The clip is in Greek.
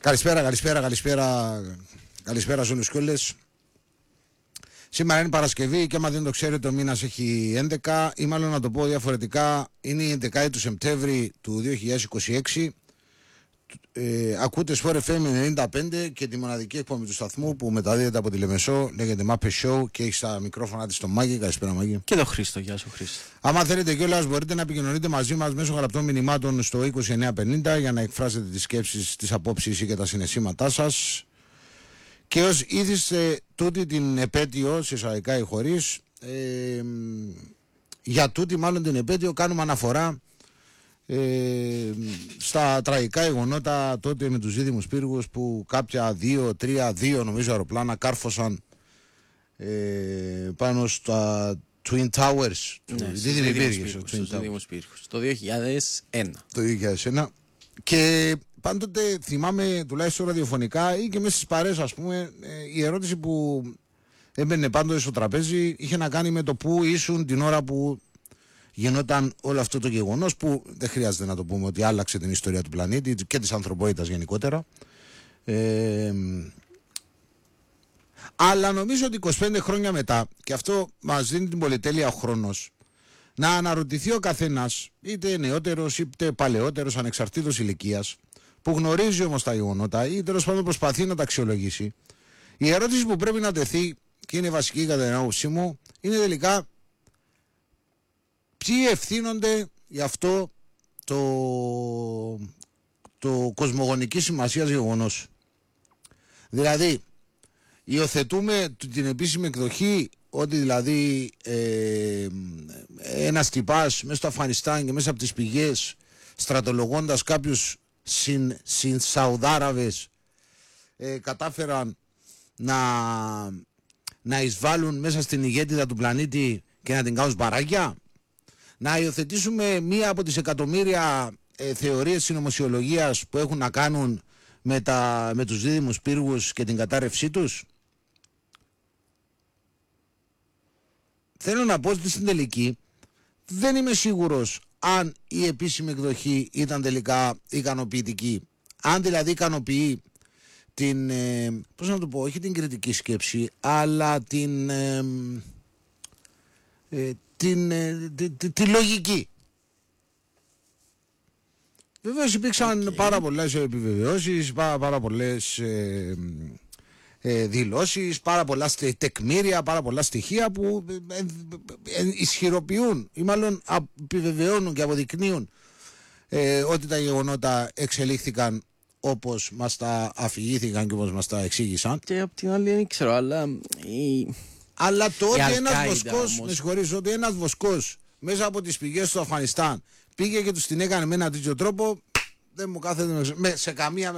Καλησπέρα σε όλους και όλες. Σήμερα είναι Παρασκευή και άμα δεν το ξέρετε ο μήνας έχει 11 ή μάλλον να το πω διαφορετικά είναι η 11η του Σεπτέμβρη του 2026. Ακούτε Sport FM 95 και τη μοναδική εκπομπή του σταθμού που μεταδίδεται από τη Λεμεσό, λέγεται Mappe Show και έχει στα μικρόφωνα της τον Μάκη. Καλησπέρα Μάκη. Και τον Χρήστο, γεια σου Χρήστο. Άμα θέλετε κιόλας μπορείτε να επικοινωνείτε μαζί μας μέσω γραπτών μηνυμάτων στο 2950 για να εκφράσετε τις σκέψεις, τις απόψεις ή και τα συναισθήματά σας. Και ως ήθιστε τούτη την επέτειο, σε εισαγωγικά ή χωρίς, για τούτη μάλλον την επέτειο κάνουμε αναφορά στα τραγικά γεγονότα τότε με τους δίδυμους πύργους που κάποια δύο νομίζω αεροπλάνα κάρφωσαν πάνω στα Twin Towers, δίδυμους πύργους, το 2001. Και πάντοτε θυμάμαι τουλάχιστον ραδιοφωνικά ή και μέσα στις παρέες ας πούμε η ερώτηση που έμπαινε πάντοτε στο τραπέζι είχε να κάνει με το που ήσουν την ώρα που γινόταν όλο αυτό το γεγονός που δεν χρειάζεται να το πούμε ότι άλλαξε την ιστορία του πλανήτη και της ανθρωπότητας γενικότερα. Αλλά νομίζω ότι 25 χρόνια μετά, και αυτό μας δίνει την πολυτέλεια ο χρόνος, να αναρωτηθεί ο καθένας, είτε νεότερος είτε παλαιότερος, ανεξαρτήτως ηλικίας, που γνωρίζει όμως τα γεγονότα ή τέλος πάντων προσπαθεί να τα αξιολογήσει, η ερώτηση που πρέπει να τεθεί, και είναι βασική κατά την άποψή μου, είναι τελικά ποιοι ευθύνονται για αυτό το κοσμογονική σημασίας γεγονός. Δηλαδή, υιοθετούμε την επίσημη εκδοχή ότι δηλαδή ένας τυπάς μέσα στο Αφγανιστάν και μέσα από τις πηγές στρατολογώντας κάποιους Σαουδάραβες κατάφεραν να εισβάλλουν μέσα στην ηγέτιδα του πλανήτη και να την κάνουν σπαράκια. Να υιοθετήσουμε μία από τις εκατομμύρια θεωρίες συνωμοσιολογίας που έχουν να κάνουν με τους δίδυμους πύργους και την κατάρρευσή τους. Θέλω να πω ότι στην τελική δεν είμαι σίγουρος αν η επίσημη εκδοχή ήταν τελικά ικανοποιητική. Αν δηλαδή ικανοποιεί την, πώς να το πω, όχι την κριτική σκέψη, αλλά τη λογική. Βεβαίως υπήρξαν πάρα πολλές επιβεβαιώσεις, πάρα πολλές δηλώσεις, πάρα πολλά τεκμήρια, πάρα πολλά στοιχεία που ισχυροποιούν ή μάλλον επιβεβαιώνουν και αποδεικνύουν ότι τα γεγονότα εξελίχθηκαν όπως μας τα αφηγήθηκαν και όπως μας τα εξήγησαν. Και απ' την άλλη δεν ξέρω, αλλά το ότι ένας βοσκός, με συγχωρείς, ότι ένας βοσκός μέσα από τις πηγές του Αφγανιστάν πήγε και τους την έκανε με έναν τέτοιο τρόπο, δεν μου κάθεται σε καμία